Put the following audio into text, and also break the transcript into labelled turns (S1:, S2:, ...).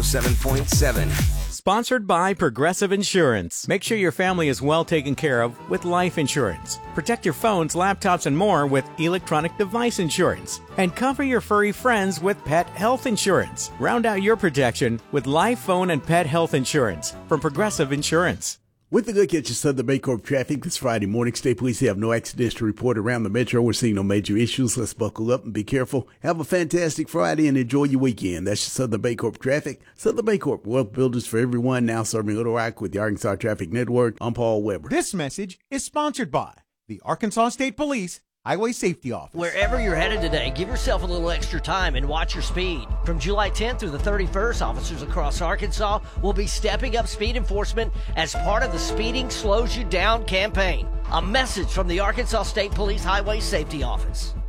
S1: 107.7.
S2: Sponsored by Progressive Insurance. Make sure your family is well taken care of with life insurance. Protect your phones, laptops, and more with electronic device insurance. And cover your furry friends with pet health insurance. Round out your protection with life, phone, and pet health insurance from Progressive Insurance.
S3: With a look at your Southern Baycorp traffic this Friday morning, State Police have no accidents to report around the metro. We're seeing no major issues. Let's buckle up and be careful. Have a fantastic Friday and enjoy your weekend. That's your Southern Baycorp traffic. Southern Baycorp, wealth builders for everyone, now serving Little Rock with the Arkansas Traffic Network. I'm Paul Weber.
S4: This message is sponsored by the Arkansas State Police Highway Safety Office.
S5: Wherever you're headed today, give yourself a little extra time and watch your speed. From July 10th through the 31st, officers across Arkansas will be stepping up speed enforcement as part of the Speeding Slows You Down campaign. A message from the Arkansas State Police Highway Safety Office.